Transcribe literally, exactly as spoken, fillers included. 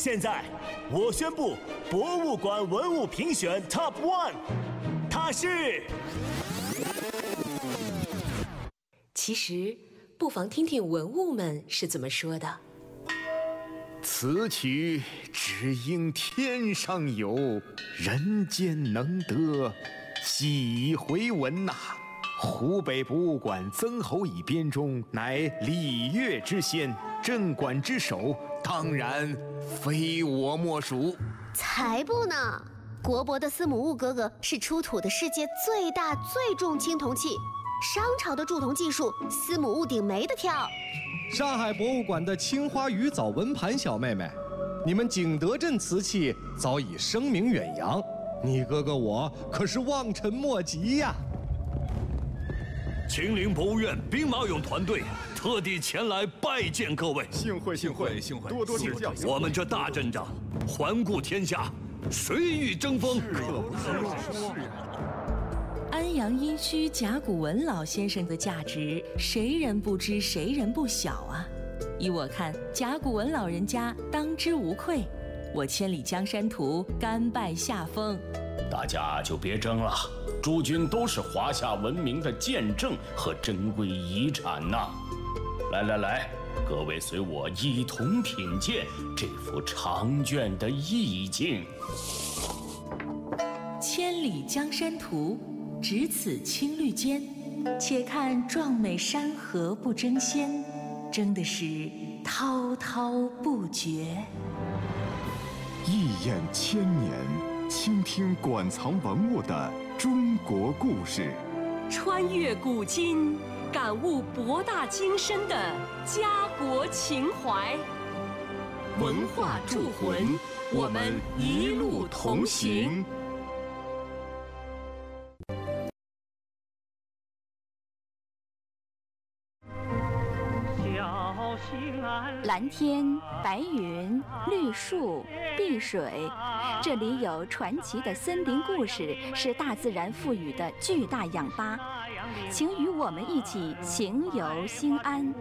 现在，我宣布博物馆文物评选 Top One， 它是…… 其实，不妨听听文物们是怎么说的。 此曲只应天上有，人间能得，几回闻呐、啊！湖北博物馆曾侯乙编钟，乃礼乐之先，镇馆之首，当然非我莫属。 才不呢！国博的司母戊哥哥是出土的世界最大最重青铜器，商朝的铸铜技术，司母戊顶没得挑。 上海博物馆的青花鱼藻纹盘小妹妹，你们景德镇瓷器早已声名远扬，你哥哥我可是望尘莫及呀！ 秦陵博物院兵马俑团队特地前来拜见各位， 幸会幸会幸会，多多指教。 我们这大阵仗，环顾天下，谁与争锋？ 可不是。 安阳殷墟甲骨文老先生的价值，谁人不知，谁人不晓啊！依我看，甲骨文老人家当之无愧。我千里江山图甘拜下风。 大家就别争了，诸君都是华夏文明的见证和珍贵遗产呐！来来来，各位随我一同品鉴这幅长卷的意境。 千里江山图，只此青绿间，且看壮美山河不争先，争的是滔滔不绝。 一眼千年，倾听馆藏文物的中国故事， 穿越古今，感悟博大精深的家国情怀。 文化铸魂，我们一路同行。 蓝天、白云、绿树、碧水，这里有传奇的森林故事，是大自然赋予的巨大氧吧。请与我们一起情游兴安。